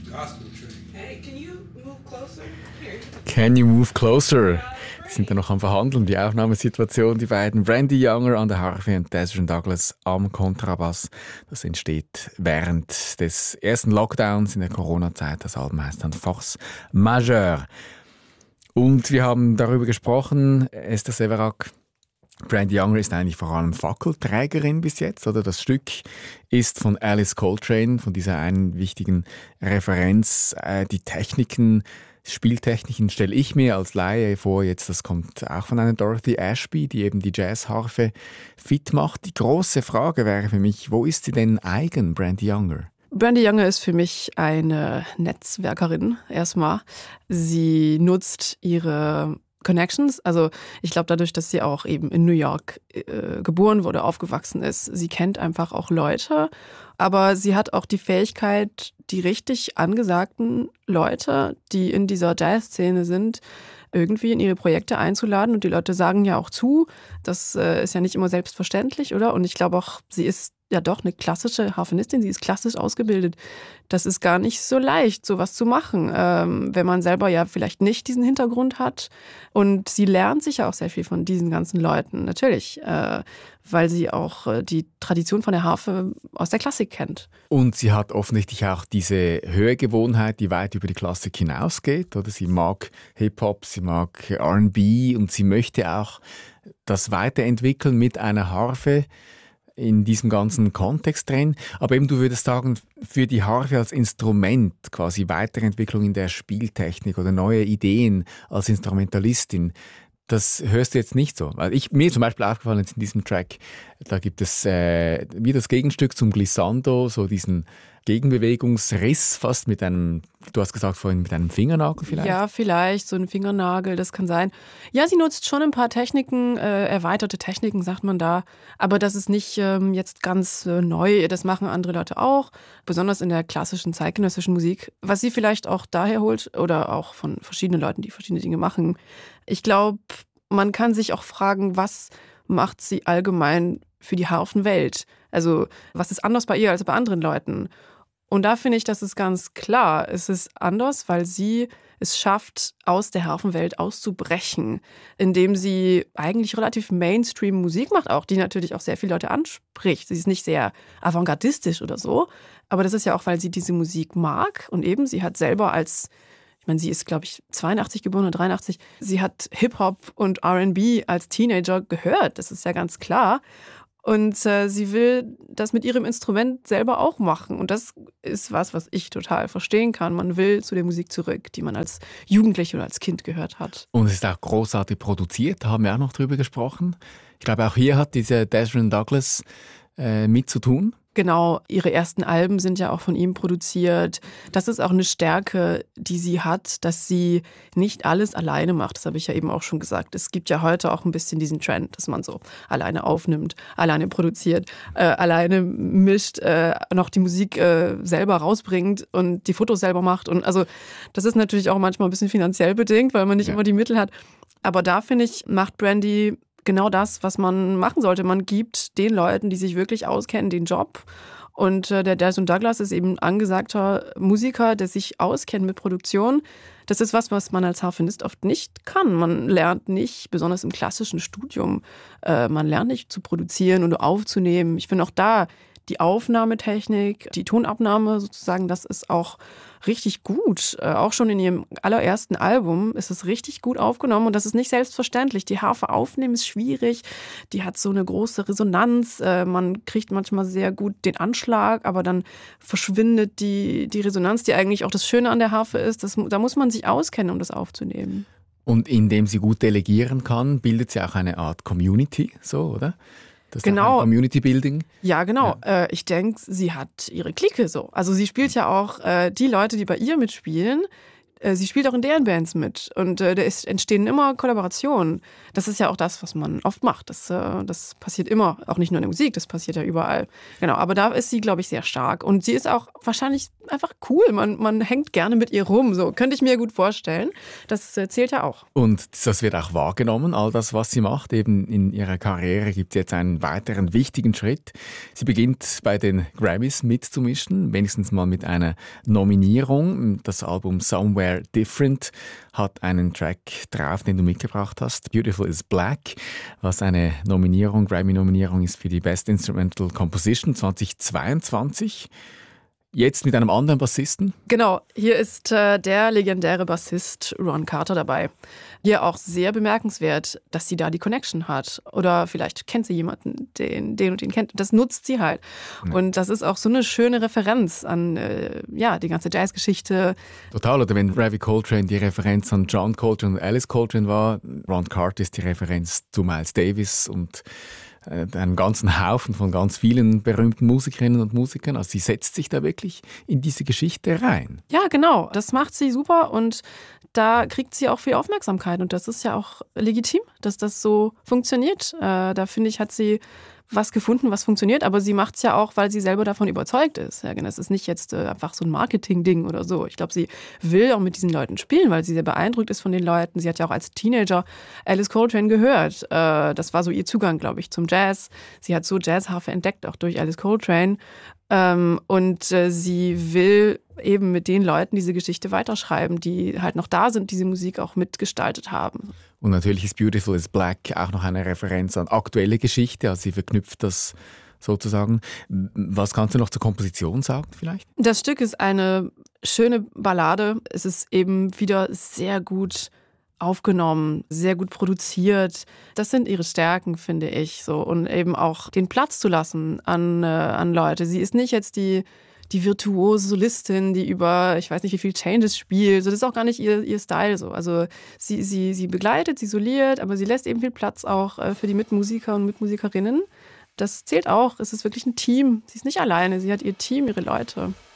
Hey, can you move closer? Here. Can you move closer? Die sind dann noch am Verhandeln, die Aufnahmesituation. Die beiden, Brandy Younger an der Harfe und Desiree Douglas am Kontrabass. Das entsteht während des ersten Lockdowns in der Corona-Zeit. Das Album heißt dann Force Majeure. Und wir haben darüber gesprochen, Esther Severac. Brandy Younger ist eigentlich vor allem Fackelträgerin bis jetzt, oder? Das Stück ist von Alice Coltrane, von dieser einen wichtigen Referenz. Die Techniken, Spieltechniken stelle ich mir als Laie vor, jetzt das kommt auch von einer Dorothy Ashby, die eben die Jazzharfe fit macht. Die große Frage wäre für mich, wo ist sie denn eigen, Brandy Younger? Brandy Younger ist für mich eine Netzwerkerin erstmal. Sie nutzt ihre Connections, also ich glaube dadurch, dass sie auch eben in New York geboren wurde, aufgewachsen ist. Sie kennt einfach auch Leute, aber sie hat auch die Fähigkeit, die richtig angesagten Leute, die in dieser Jazzszene sind, irgendwie in ihre Projekte einzuladen. Und die Leute sagen ja auch zu. Das ist ja nicht immer selbstverständlich, oder? Und ich glaube auch, sie ist ja doch eine klassische Harfenistin, sie ist klassisch ausgebildet. Das ist gar nicht so leicht, sowas zu machen, wenn man selber ja vielleicht nicht diesen Hintergrund hat. Und sie lernt sicher auch sehr viel von diesen ganzen Leuten, natürlich, weil sie auch die Tradition von der Harfe aus der Klassik kennt. Und sie hat offensichtlich auch diese Hörgewohnheit, die weit über die Klassik hinausgeht. Oder? Sie mag Hip-Hop, sie mag R&B und sie möchte auch das weiterentwickeln mit einer Harfe in diesem ganzen Kontext drin. Aber eben, du würdest sagen, für die Harfe als Instrument, quasi Weiterentwicklung in der Spieltechnik oder neue Ideen als Instrumentalistin, das hörst du jetzt nicht so. Weil mir zum Beispiel aufgefallen ist in diesem Track, da gibt es wie das Gegenstück zum Glissando, so diesen Gegenbewegungsriss fast mit einem, du hast gesagt vorhin, mit einem Fingernagel vielleicht? Ja, vielleicht, so ein Fingernagel, das kann sein. Ja, sie nutzt schon ein paar Techniken, erweiterte Techniken, sagt man da. Aber das ist nicht jetzt ganz neu, das machen andere Leute auch, besonders in der klassischen zeitgenössischen Musik. Was sie vielleicht auch daher holt oder auch von verschiedenen Leuten, die verschiedene Dinge machen. Ich glaube, man kann sich auch fragen, was macht sie allgemein für die Harfenwelt? Also, was ist anders bei ihr als bei anderen Leuten? Und da finde ich, das ist ganz klar. Es ist anders, weil sie es schafft, aus der Harfenwelt auszubrechen, indem sie eigentlich relativ Mainstream-Musik macht, auch die natürlich auch sehr viele Leute anspricht. Sie ist nicht sehr avantgardistisch oder so, aber das ist ja auch, weil sie diese Musik mag. Und eben, sie hat selber ich meine, sie ist, glaube ich, 82 geboren oder 83. Sie hat Hip-Hop und R&B als Teenager gehört, das ist ja ganz klar. Und sie will das mit ihrem Instrument selber auch machen. Und das ist was ich total verstehen kann. Man will zu der Musik zurück, die man als Jugendliche oder als Kind gehört hat. Und es ist auch großartig produziert, da haben wir auch noch drüber gesprochen. Ich glaube, auch hier hat diese Desiree Douglas mit zu tun. Genau, ihre ersten Alben sind ja auch von ihm produziert. Das ist auch eine Stärke, die sie hat, dass sie nicht alles alleine macht. Das habe ich ja eben auch schon gesagt. Es gibt ja heute auch ein bisschen diesen Trend, dass man so alleine aufnimmt, alleine produziert, alleine mischt, noch die Musik selber rausbringt und die Fotos selber macht. Und also das ist natürlich auch manchmal ein bisschen finanziell bedingt, weil man nicht immer die Mittel hat. Aber da, finde ich, macht Brandy genau das, was man machen sollte. Man gibt den Leuten, die sich wirklich auskennen, den Job. Und der Desiree Douglas ist eben ein angesagter Musiker, der sich auskennt mit Produktion. Das ist was man als Harfenist oft nicht kann. Man lernt nicht, besonders im klassischen Studium, man lernt nicht zu produzieren und aufzunehmen. Ich finde auch da die Aufnahmetechnik, die Tonabnahme sozusagen, das ist auch richtig gut. Auch schon in ihrem allerersten Album ist es richtig gut aufgenommen und das ist nicht selbstverständlich. Die Harfe aufnehmen ist schwierig, die hat so eine große Resonanz, man kriegt manchmal sehr gut den Anschlag, aber dann verschwindet die Resonanz, die eigentlich auch das Schöne an der Harfe ist. Da muss man sich auskennen, um das aufzunehmen. Und indem sie gut delegieren kann, bildet sie auch eine Art Community, so, oder? Das ist genau. Ein Community-Building. Ja, genau. Ja. Ich denke, sie hat ihre Clique so. Also sie spielt ja auch die Leute, die bei ihr mitspielen, Sie spielt auch in deren Bands mit und da entstehen immer Kollaborationen. Das ist ja auch das, was man oft macht. Das passiert immer, auch nicht nur in der Musik, das passiert ja überall. Genau, aber da ist sie, glaube ich, sehr stark. Und sie ist auch wahrscheinlich einfach cool. Man hängt gerne mit ihr rum, so könnte ich mir gut vorstellen. Das zählt ja auch. Und das wird auch wahrgenommen, all das, was sie macht. Eben in ihrer Karriere gibt es jetzt einen weiteren wichtigen Schritt. Sie beginnt bei den Grammys mitzumischen, wenigstens mal mit einer Nominierung. Das Album Somewhere Different hat einen Track drauf, den du mitgebracht hast, Beautiful is Black, was eine Nominierung, Grammy-Nominierung ist für die Best Instrumental Composition 2022. Jetzt mit einem anderen Bassisten? Genau, hier ist der legendäre Bassist Ron Carter dabei. Hier auch sehr bemerkenswert, dass sie da die Connection hat. Oder vielleicht kennt sie jemanden, den und den kennt. Das nutzt sie halt. Ja. Und das ist auch so eine schöne Referenz an die ganze Jazzgeschichte. Total, oder wenn Ravi Coltrane die Referenz an John Coltrane und Alice Coltrane war, Ron Carter ist die Referenz zu Miles Davis und einen ganzen Haufen von ganz vielen berühmten Musikerinnen und Musikern. Also sie setzt sich da wirklich in diese Geschichte rein. Ja, genau. Das macht sie super und da kriegt sie auch viel Aufmerksamkeit. Und das ist ja auch legitim, dass das so funktioniert. Da finde ich, hat sie was gefunden, was funktioniert, aber sie macht es ja auch, weil sie selber davon überzeugt ist. Ja, das ist nicht jetzt einfach so ein Marketing-Ding oder so. Ich glaube, sie will auch mit diesen Leuten spielen, weil sie sehr beeindruckt ist von den Leuten. Sie hat ja auch als Teenager Alice Coltrane gehört. Das war so ihr Zugang, glaube ich, zum Jazz. Sie hat so Jazzharfe entdeckt, auch durch Alice Coltrane. Und sie will eben mit den Leuten diese Geschichte weiterschreiben, die halt noch da sind, diese Musik auch mitgestaltet haben. Und natürlich ist Beautiful is Black auch noch eine Referenz an aktuelle Geschichte, also sie verknüpft das sozusagen. Was kannst du noch zur Komposition sagen vielleicht? Das Stück ist eine schöne Ballade. Es ist eben wieder sehr gut aufgenommen, sehr gut produziert. Das sind ihre Stärken, finde ich. So. Und eben auch den Platz zu lassen an Leute. Sie ist nicht jetzt die virtuose Solistin, die über, ich weiß nicht wie viel Changes spielt. So, das ist auch gar nicht ihr Style. So. Also sie begleitet, sie soliert, aber sie lässt eben viel Platz auch für die Mitmusiker und Mitmusikerinnen. Das zählt auch. Es ist wirklich ein Team. Sie ist nicht alleine. Sie hat ihr Team, ihre Leute.